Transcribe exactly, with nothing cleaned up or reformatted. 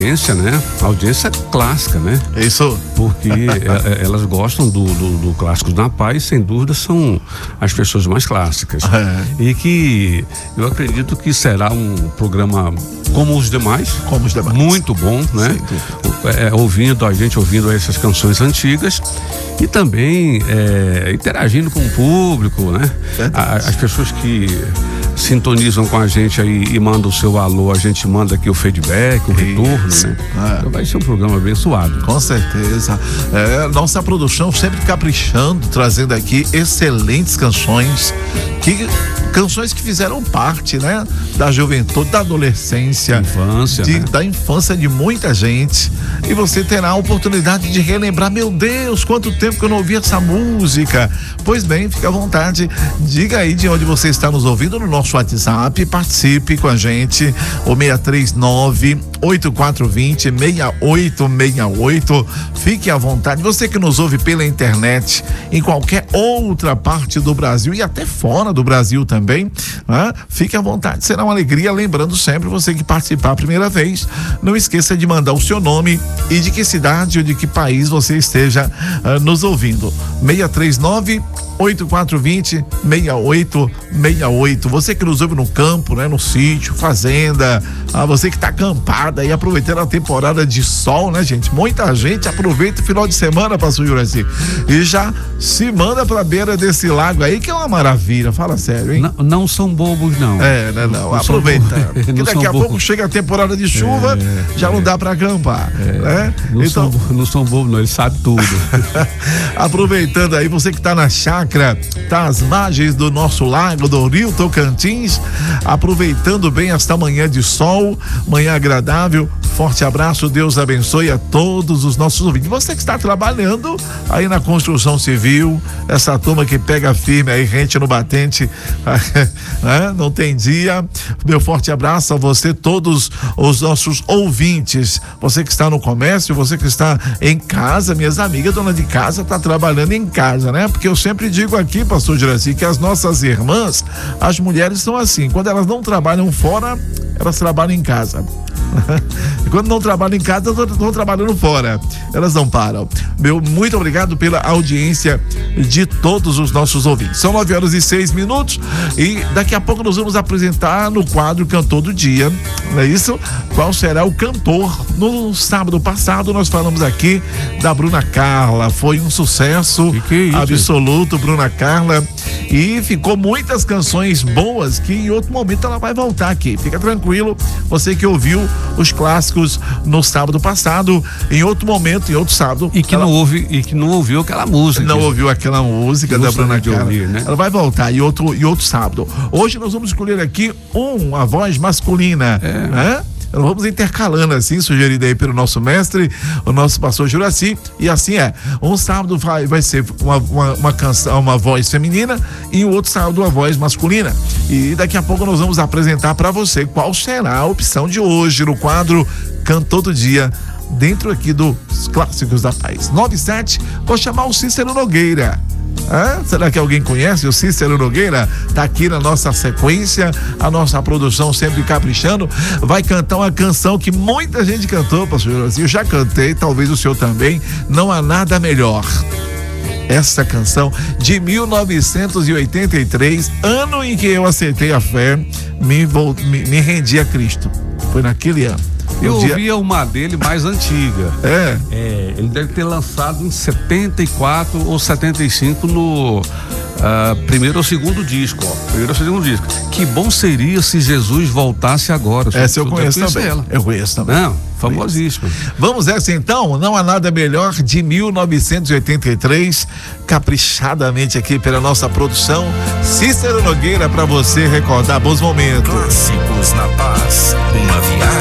audiência, né? A audiência é clássica, né? Isso. Porque é, elas gostam do, do, do Clássicos na Paz, sem dúvida são as pessoas mais clássicas. É. E que eu acredito que será um programa como os demais. Como os demais. Muito bom, né? É, ouvindo, a gente ouvindo essas canções antigas e também é, interagindo com o público, né? A, as pessoas que sintonizam com a gente aí e mandam o seu alô, a gente manda aqui o feedback, o retorno, né? É. Então vai ser um programa abençoado. Com certeza. É, nossa produção sempre caprichando, trazendo aqui excelentes canções, que, canções que fizeram parte, né? Da juventude, da adolescência, infância, de, né? da infância de muita gente. E você terá a oportunidade de relembrar, meu Deus, quanto tempo que eu não ouvi essa música. Pois bem, fica à vontade, diga aí de onde você está nos ouvindo no nosso WhatsApp, participe com a gente, o seis três nove, oito quatro dois zero, seis oito seis oito. Fique à vontade, você que nos ouve pela internet, em qualquer outra parte do Brasil e até fora do Brasil também, né? Fique à vontade, será uma alegria. Lembrando sempre, você que participar a primeira vez, não esqueça de mandar o seu nome e de que cidade ou de que país você esteja uh, nos ouvindo. seis três nove, oito quatro dois zero, seis oito seis oito. Você que nos ouve no campo, né? No sítio, fazenda, ah, você que está acampada e aproveitando a temporada de sol, né, gente? Muita gente aproveita o final de semana, pastor Juraci, e já se manda pra beira desse lago aí, que é uma maravilha. Fala sério, hein? Não, não são bobos, não. É, né, não. não Aproveita. Porque não daqui a bobos. pouco chega a temporada de chuva, é, já é. não dá pra acampar. É. Né? Não, então, são, não são bobos, não. Eles sabem tudo. Aproveitando aí, você que tá na chácara, tá às margens do nosso lago, do Rio Tocantins, aproveitando bem esta manhã de sol, manhã agradável. Forte abraço, Deus abençoe a todos os nossos ouvintes. Você que está trabalhando aí na construção civil, essa turma que pega firme aí, rente no batente, né? Não tem dia. Meu forte abraço a você, todos os nossos ouvintes. Você que está no comércio, você que está em casa, minhas amigas, dona de casa, está trabalhando em casa, né? Porque eu sempre digo aqui, pastor Juraci, que as nossas irmãs, as mulheres são assim, quando elas não trabalham fora, elas trabalham em casa. E quando não trabalham em casa, estão trabalhando fora. Elas não param. Meu muito obrigado pela audiência de todos os nossos ouvintes. São nove horas e seis minutos e daqui a pouco nós vamos apresentar no quadro Cantor do Dia, não é isso? Qual será o cantor? No sábado passado nós falamos aqui da Bruna Carla. Foi um sucesso que que é isso, absoluto, Bruna Carla. E ficou muitas canções boas que em outro momento ela vai voltar aqui. Fica tranquilo, você que ouviu os clássicos no sábado passado, em outro momento, em outro sábado. E que, ela... não, ouve, e que não ouviu aquela música. Não ouviu aquela música da Bruna Carla. Ouvir, né? Ela vai voltar em outro, em outro sábado. Hoje nós vamos escolher aqui um, a voz masculina. É. Né? Nós vamos intercalando assim, sugerido aí pelo nosso mestre, o nosso pastor Juraci, e assim é. Um sábado vai, vai ser uma, uma, uma canção, uma voz feminina, e o outro sábado uma voz masculina. E daqui a pouco nós vamos apresentar para você qual será a opção de hoje no quadro Cantor do Dia, dentro aqui dos Clássicos da Paz. nove sete, vou chamar o Cícero Nogueira. Ah, será que alguém conhece o Cícero Nogueira? Tá aqui na nossa sequência, a nossa produção sempre caprichando. Vai cantar uma canção que muita gente cantou, pastor Juraci. Eu já cantei, talvez o senhor também. Não há nada melhor. Essa canção de mil novecentos e oitenta e três, ano em que eu aceitei a fé, me, vou, me, me rendi a Cristo. Foi naquele ano. Eu dia... ouvia uma dele mais antiga. É. é. Ele deve ter lançado em setenta e quatro ou setenta e cinco no uh, primeiro ou segundo disco. Ó. Primeiro ou segundo disco. Que bom seria se Jesus voltasse agora. Essa eu conheço também. Ela. Eu conheço também. Não, famosíssima. Vamos essa então, Não Há Nada Melhor, de mil novecentos e oitenta e três, caprichadamente aqui pela nossa produção. Cícero Nogueira, para você recordar bons momentos. Clássicos na Paz, uma viagem